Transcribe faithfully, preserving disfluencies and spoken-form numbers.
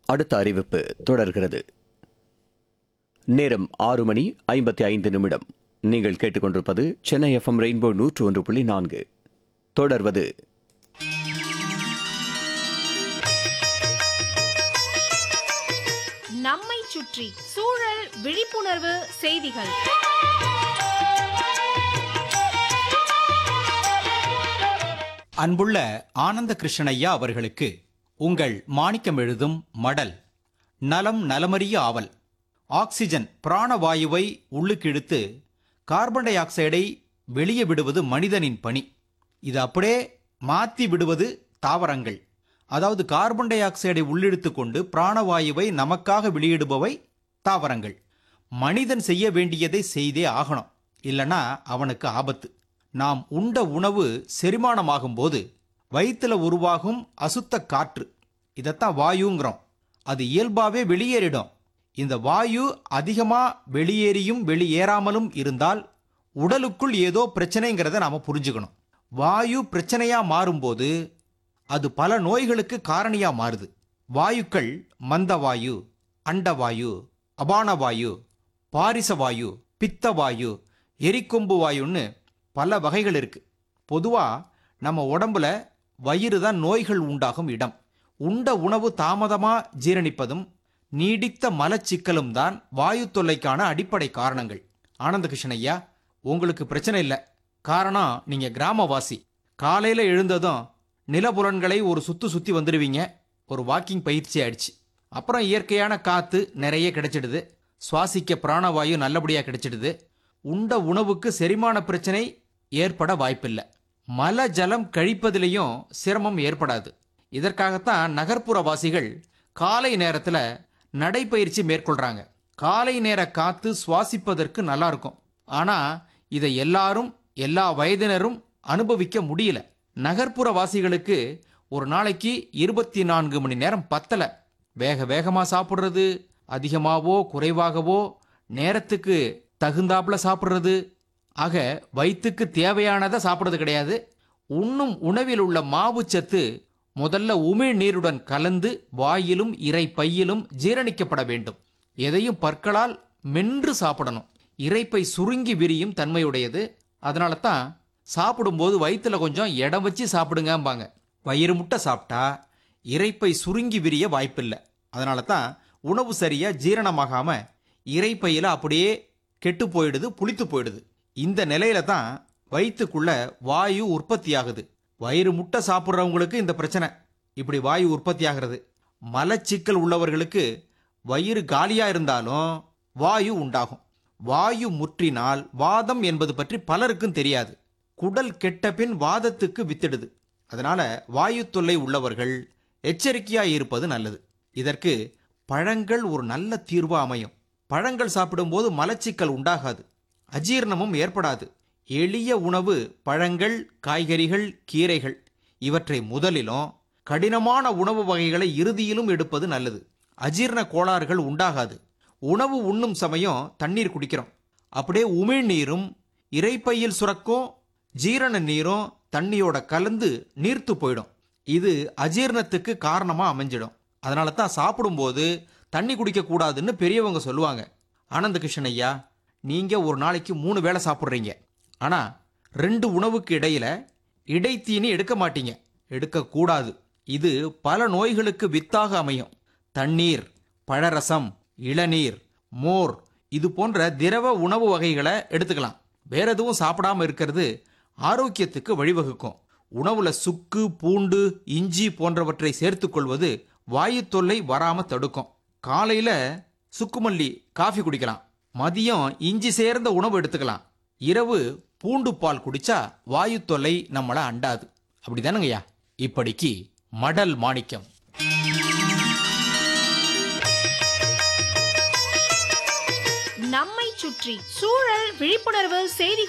அடுத்த அறிவிப்பு தொடர்கிறது. நேரம் ஆறு மணி ஐம்பத்தி ஐந்து நிமிடம். நீங்கள் கேட்டுக்கொண்டிருப்பது சென்னை எஃப்எம் ரெயின்போ நூற்று ஒன்று புள்ளி நான்கு. தொடர்வது நம்மை சுற்றி சூழல் விழிப்புணர்வு செய்திகள். அன்புள்ள ஆனந்த கிருஷ்ணய்யா அவர்களுக்கு உங்கள் மாணிக்கம் எழுதும் மடல். நலம் நலமறிய ஆவல். ஆக்சிஜன் பிராணவாயுவை உள்ளுக்கிழுத்து கார்பன் டை ஆக்சைடை வெளியே விடுவது மனிதனின் பணி. இது அப்படியே மாற்றி விடுவது தாவரங்கள். அதாவது கார்பன் டை ஆக்சைடை உள்ளிழுத்து கொண்டு பிராணவாயுவை நமக்காக வெளியிடுபவை தாவரங்கள். மனிதன் செய்ய வேண்டியதை செய்தே ஆகணும், இல்லைன்னா அவனுக்கு ஆபத்து. நாம் உண்ட உணவு செரிமானமாகும் போது வயிற்றுல உருவாகும் அசுத்த காற்று, இதைத்தான் வாயுங்கிறோம். அது இயல்பாகவே வெளியேறிடும். இந்த வாயு அதிகமாக வெளியேறியும் வெளியேறாமலும் இருந்தால் உடலுக்குள் ஏதோ பிரச்சனைங்கிறத நாம் புரிஞ்சுக்கணும். வாயு பிரச்சனையாக மாறும்போது அது பல நோய்களுக்கு காரணியாக மாறுது. வாயுக்கள் மந்தவாயு, அண்டவாயு, அபானவாயு, பாரிசவாயு, பித்தவாயு, எரிக்கொம்பு வாயுன்னு பல வகைகள் இருக்கு. பொதுவாக நம்ம உடம்புல வயிறு தான் நோய்கள் உண்டாகும் இடம். உண்ட உணவு தாமதமாக ஜீரணிப்பதும் நீடித்த மலச்சிக்கலும் தான் வாயு தொல்லைக்கான அடிப்படை காரணங்கள். ஆனந்த கிருஷ்ணய்யா, உங்களுக்கு பிரச்சனை இல்லை. காரணம், நீங்கள் கிராமவாசி. காலையில் எழுந்ததும் நிலப்புலன்களை ஒரு சுற்று சுற்றி வந்துடுவீங்க. ஒரு வாக்கிங் பயிற்சி ஆயிடுச்சு. அப்புறம் இயற்கையான காற்று நிறைய கிடைச்சிடுது. சுவாசிக்க பிராணவாயு நல்லபடியாக கிடைச்சிடுது. உண்ட உணவுக்கு செரிமான பிரச்சனை ஏற்பட வாய்ப்பில்லை. மல ஜலம் கழிப்பதிலையும் சிரமம் ஏற்படாது. இதற்காகத்தான் நகர்ப்புற வாசிகள் காலை நேரத்தில் நடைப்பயிற்சி மேற்கொள்கிறாங்க. காலை நேர காற்று சுவாசிப்பதற்கு நல்லா இருக்கும். ஆனால் இதை எல்லாரும் எல்லா வயதினரும் அனுபவிக்க முடியல. நகர்ப்புற வாசிகளுக்கு ஒரு நாளைக்கு இருபத்தி நான்கு மணி நேரம் பத்தலை. வேக வேகமாக சாப்பிட்றது, அதிகமாகவோ குறைவாகவோ நேரத்துக்கு தகுந்தாப்புல சாப்பிட்றது, ஆக வயிற்றுக்கு தேவையானதை சாப்பிட்றது கிடையாது. உண்ணும் உணவில் உள்ள மாவுச்சத்து முதல்ல உமிழ் நீருடன் கலந்து வாயிலும் இறை பையிலும் ஜீரணிக்கப்பட வேண்டும். எதையும் பற்களால் மென்று சாப்பிடணும். இறைப்பை சுருங்கி விரியும் தன்மையுடையது. அதனால தான் சாப்பிடும்போது வயிற்றுல கொஞ்சம் இடம் வச்சு சாப்பிடுங்கம்பாங்க. வயிறு முட்டை சாப்பிட்டா இறைப்பை சுருங்கி விரிய வாய்ப்பில்லை. அதனால தான் உணவு சரியாக ஜீரணமாகாம இறைப்பையில் அப்படியே கெட்டு போயிடுது, புளித்து போயிடுது. இந்த நிலையில தான் வயிற்றுக்குள்ள வாயு உற்பத்தி ஆகுது. வயிறு முட்டை சாப்பிட்றவங்களுக்கு இந்த பிரச்சனை இப்படி வாயு உற்பத்தி ஆகிறது. மலச்சிக்கல் உள்ளவர்களுக்கு வயிறு காலியா இருந்தாலும் வாயு உண்டாகும். வாயு முற்றினால் வாதம் என்பது பற்றி பலருக்கும் தெரியாது. குடல் கெட்ட பின் வாதத்துக்கு வித்திடுது. அதனால வாயு தொல்லை உள்ளவர்கள் எச்சரிக்கையாக இருப்பது நல்லது. இதற்கு பழங்கள் ஒரு நல்ல தீர்வா அமையும். பழங்கள் சாப்பிடும்போது மலச்சிக்கல் உண்டாகாது, அஜீரணமும் ஏற்படாது. எளிய உணவு பழங்கள், காய்கறிகள், கீரைகள் இவற்றை முதலிலும் கடினமான உணவு வகைகளை இறுதியிலும் எடுப்பது நல்லது. அஜீரண கோளாறுகள் உண்டாகாது. உணவு உண்ணும் சமயம் தண்ணீர் குடிக்கிறோம். அப்படியே உமிழ் நீரும் இறைப்பையில் சுரக்கும் ஜீரண நீரும் தண்ணியோட கலந்து நீர்த்து போயிடும். இது அஜீரணத்துக்கு காரணமாக அமைஞ்சிடும். அதனால தான் சாப்பிடும்போது தண்ணி குடிக்கக்கூடாதுன்னு பெரியவங்க சொல்லுவாங்க. ஆனந்த கிருஷ்ணன் ஐயா, நீங்கள் ஒரு நாளைக்கு மூணு வேளை சாப்பிட்றீங்க. ஆனால் ரெண்டு உணவுக்கு இடையில இடைத்தீனி எடுக்க மாட்டீங்க. எடுக்கக்கூடாது. இது பல நோய்களுக்கு வித்தாக அமையும். தண்ணீர், பழரசம், இளநீர், மோர் இது போன்ற திரவ உணவு வகைகளை எடுத்துக்கலாம். வேற எதுவும் சாப்பிடாம இருக்கிறது ஆரோக்கியத்துக்கு வழிவகுக்கும். உணவுல சுக்கு, பூண்டு, இஞ்சி போன்றவற்றை சேர்த்து கொள்வது வாயு தொல்லை வராம தடுக்கும். காலையில சுக்குமல்லி காஃபி குடிக்கலாம். மதியம் இஞ்சி சேர்ந்த உணவு எடுத்துக்கலாம். இரவு பூண்டு பால் குடிச்சா வாயு தொல்லை நம்மளை அண்டாது. அப்படிதானுங்கய்யா. இப்படிக்கு மடல் மாணிக்கம். நம்மை சுற்றி சூழல் விழிப்புணர்வு செய்திகள்